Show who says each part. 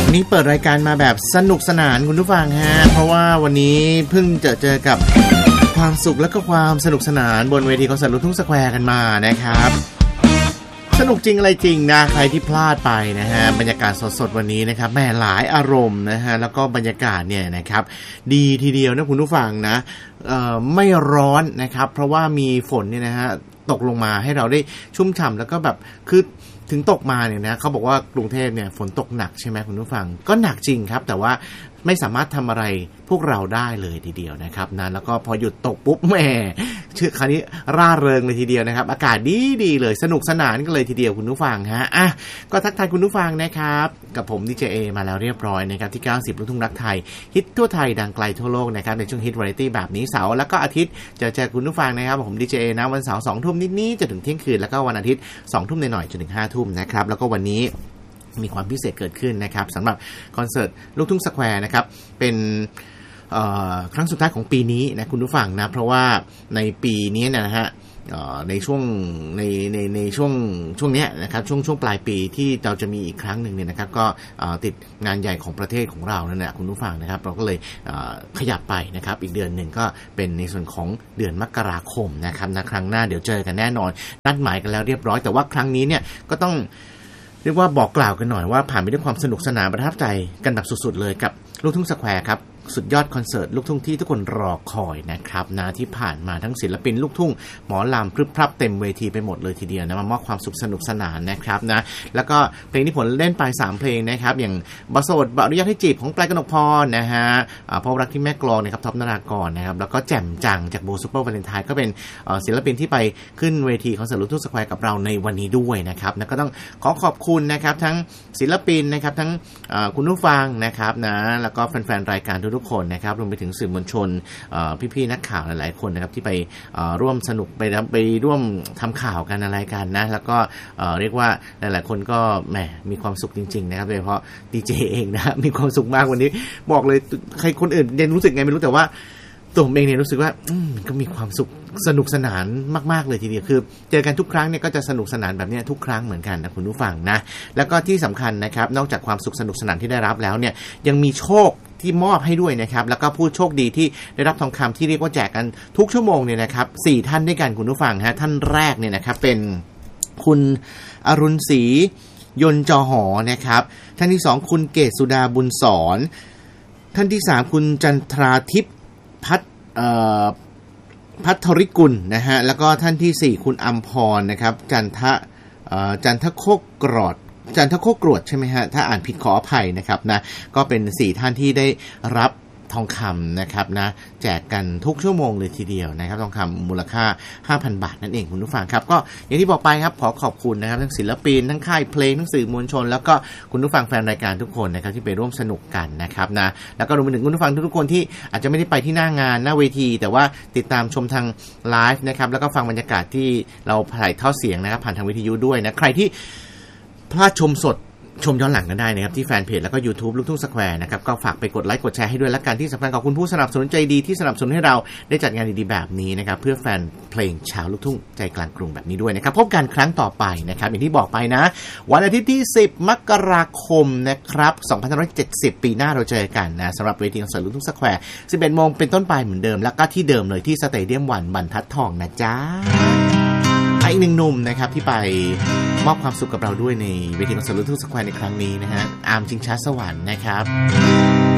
Speaker 1: นี้เปิดรายการมาแบบสนุกสนานคุณผู้ฟังฮะเพราะว่าวันนี้เพิ่งเจอกับความสุขและก็ความสนุกสนานบนเวทีคอนเสิร์ตลูกทุ่งสแควร์กันมานะครับสนุกจริงอะไรจริงนะใครที่พลาดไปนะฮะบรรยากาศสดๆวันนี้นะครับแม่หลายอารมณ์นะฮะแล้วก็บรรยากาศเนี่ยนะครับดีทีเดียวนะคุณผู้ฟังนะไม่ร้อนนะครับเพราะว่ามีฝนเนี่ยนะฮะตกลงมาให้เราได้ชุ่มฉ่ำแล้วก็แบบคือถึงตกมาเนี่ยนะเขาบอกว่ากรุงเทพเนี่ยฝนตกหนักใช่ไหมคุณผู้ฟังก็หนักจริงครับแต่ว่าไม่สามารถทำอะไรพวกเราได้เลยทีเดียวนะครับนะแล้วก็พอหยุดตกปุ๊บแหมคราวนี้ร่าเริงเลยทีเดียวนะครับอากาศดีเลยสนุกสนานกันเลยทีเดียวคุณผู้ฟังฮะอ่ะก็ทักทายคุณผู้ฟังนะครับกับผมดีเจเอมาแล้วเรียบร้อยนะครับที่90ลูกทุ่งรักไทยฮิตทั่วไทยดังไกลทั่วโลกนะครับในช่วงฮิตวาไรตี้แบบนี้เสาร์แล้วก็อาทิตย์เจอคุณผู้ฟังนะครับผมดีเจเอนะวันเสาร์ 20:00 นนิดๆจนถึงเที่ยงคืนแล้วก็วันอาทิตย์ 20:00 นหน่อยๆจนถึง 5:00 นนะครับแล้วก็วันนี้มีความพิเศษเกิดขึ้นนะครับสำหรับคอนเสิร์ตลูกทุ่งสแควร์นะครับเป็นครั้งสุดท้ายของปีนี้นะคุณผู้ฟังนะเพราะว่าในปีนี้นะฮะในช่วงในช่วงเนี้ยนะครับช่วงปลายปีที่เราจะมีอีกครั้งหนึ่งเนี่ยนะครับก็ติดงานใหญ่ของประเทศของเรานั่นแหละคุณผู้ฟังนะครับเราก็เลยขยับไปนะครับอีกเดือนหนึ่งก็เป็นในส่วนของเดือนมกราคมนะครับนะครั้งหน้าเดี๋ยวเจอกันแน่นอนนัดหมายกันแล้วเรียบร้อยแต่ว่าครั้งนี้เนี่ยก็ต้องเรียกว่าบอกกล่าวกันหน่อยว่าผ่านไปด้วยความสนุกสนานประทับใจกันแบบสุดๆเลยกับลูกทุ่งสแควร์ครับสุดยอดคอนเสิร์ตลูกทุ่งที่ทุกคนรอคอยนะครับนะที่ผ่านมาทั้งศิลปินลูกทุ่งหมอลำพรึบพรับเต็มเวทีไปหมดเลยทีเดียวนะมามอบความสุขสนุกสนานนะครับนะแล้วก็เพลงที่ผมเล่นไป3เพลงนะครับอย่างบะโสดบะอนุญาตให้จีบของปลายกนกพรนะฮะพบรักที่แม่กลองนะครับท็อปนรากรนะครับแล้วก็แจ่มจังจากโบซูเปอร์วาเลนไทน์ก็เป็นศิลปินที่ไปขึ้นเวทีคอนเสิร์ตลูกทุ่งสแควร์กับเราในวันนี้ด้วยนะครับนะก็ต้องขอบคุณนะครับทั้งศิลปินนะครับทั้งคุณผู้ฟังนะครับนะแล้วก็แฟนๆรายการทุกๆคนนะครับรวมไปถึงสื่อมวลชนพี่ๆนักข่าวหลายๆคนนะครับที่ไปร่วมสนุกไปร่วมทำข่าวกันอะไรกันนะแล้วก็เรียกว่าหลายๆคนก็แหมมีความสุขจริงๆนะครับโดยเฉพาะดีเจเองนะมีความสุขมากวันนี้บอกเลยใครคนอื่นเรียนรู้สึกไงไม่รู้แต่ว่าตัวผมเองเนี่ยรู้สึกว่าก็มีความสุขสนุกสนานมากๆเลยทีเดียวคือเจอกันทุกครั้งเนี่ยก็จะสนุกสนานแบบนี้ทุกครั้งเหมือนกันนะคุณผู้ฟังนะแล้วก็ที่สำคัญนะครับนอกจากความสุขสนุกสนานที่ได้รับแล้วเนี่ยยังมีโชคที่มอบให้ด้วยนะครับแล้วก็ผู้โชคดีที่ได้รับทองคำที่เรียกว่าแจกกันทุกชั่วโมงเนี่ยนะครับ4ท่านด้วยกันคุณผู้ฟังฮะท่านแรกเนี่ยนะครับเป็นคุณอรุณศรียนต์จอหอนะครับท่านที่2คุณเกศสุดาบุญสอนท่านที่3คุณจันทราทิพย์พัทริกุลนะฮะแล้วก็ท่านที่4คุณอัมพรนะครับจันทโคกรวดใช่ไหมฮะถ้าอ่านผิดขออภัยนะครับนะก็เป็น4ท่านที่ได้รับทองคำนะครับนะแจกกันทุกชั่วโมงเลยทีเดียวนะครับทองคำมูลค่า 5,000 บาทนั่นเองคุณผู้ฟังครับก็อย่างที่บอกไปครับขอบคุณนะครับทั้งศิลปินทั้งค่ายเพลงทั้งสื่อมวลชนแล้วก็คุณผู้ฟังแฟนรายการทุกคนนะครับที่ไปร่วมสนุกกันนะครับนะแล้วก็รวมไปถึงคุณผู้ฟังทุกคนที่อาจจะไม่ได้ไปที่หน้างานหน้าเวทีแต่ว่าติดตามชมทางไลฟ์นะครับแล้วก็ฟังบรรยากาศที่เราถ่ายทอดเสียงนะครับผ่านทางวิทยุด้วยนะใครที่พลาดชมสดชมย้อนหลังกันได้นะครับที่แฟนเพจแล้วก็ YouTube ลูกทุ่งสแควร์นะครับก็ฝากไปกดไลค์กดแชร์ให้ด้วยและกันที่สำคัญขอบคุณผู้สนับสนุนใจดีที่สนับสนุนให้เราได้จัดงานดีๆแบบนี้นะครับเพื่อแฟนเพลงชาวลูกทุ่งใจกลางกรุงแบบนี้ด้วยนะครับพบกันครั้งต่อไปนะครับอย่างที่บอกไปนะวันอาทิตย์ที่10มกราคมนะครับ2570ปีหน้าเราเจอกันนะสำหรับเวทีคอนเสิร์ตลูกทุ่งสแควร์ 11:00 นเป็นต้นไปเหมือนเดิมแล้วก็ที่เดิมเลยที่สเตเดียม1บรรทัดทองนะจ๊ะอีกหนึ่งหนุ่มนะครับที่ไปมอบความสุขกับเราด้วยในเวทีคอนเสิร์ตลูกทุ่งสแควร์ในครั้งนี้นะฮะอาร์มชิงช้าสวรรค์นะครับ